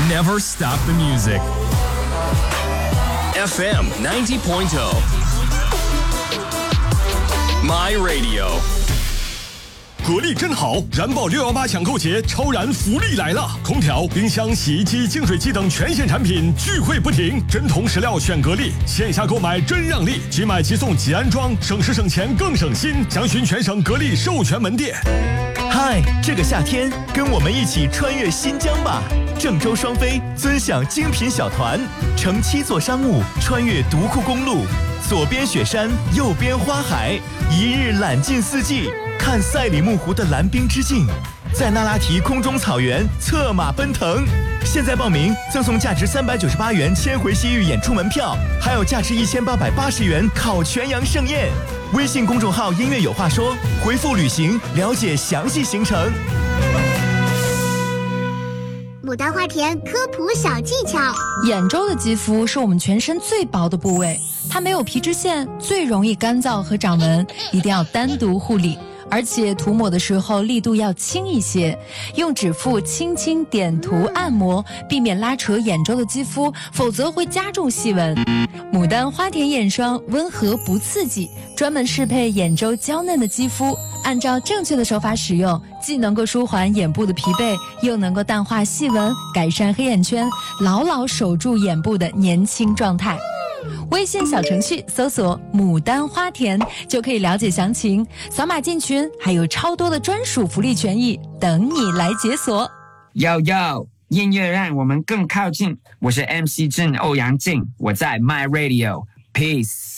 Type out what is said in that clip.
Never stop the music. FM 90.0 My Radio。 格力真好，燃爆618抢购节，超燃福利来了！空调、冰箱、洗衣机、净水机等全线产品聚会不停，真铜实料选格力，线下购买真让利，即买即送即安装，省时省钱更省心。详询全省格力授权门店。 嗨，这个夏天跟我们一起穿越新疆吧！郑州双飞尊享精品小团，乘7座商务穿越独库公路，左边雪山，右边花海，一日揽尽四季，看赛里木湖的蓝冰之境，在那拉提空中草原策马奔腾。现在报名赠送价值398元千回西域演出门票，还有价值1880元烤全羊盛宴。微信公众号音乐有话说，回复旅行了解详细行程。 牡丹花田科普小技巧： 眼周的肌肤是我们全身最薄的部位，它没有皮脂腺，最容易干燥和长纹，一定要单独护理。而且涂抹的时候力度要轻一些，用指腹轻轻点涂按摩，避免拉扯眼周的肌肤，否则会加重细纹。牡丹花田眼霜温和不刺激，专门适配眼周娇嫩的肌肤，按照正确的手法使用，既能够舒缓眼部的疲惫，又能够淡化细纹，改善黑眼圈，牢牢守住眼部的年轻状态。微信小程序搜索牡丹花田就可以了解详情，扫码进群，还有超多的专属福利权益等你来解锁。 Yo yo， 音乐让我们更靠近，我是 MC 郑欧阳靖，我在 My Radio， Peace。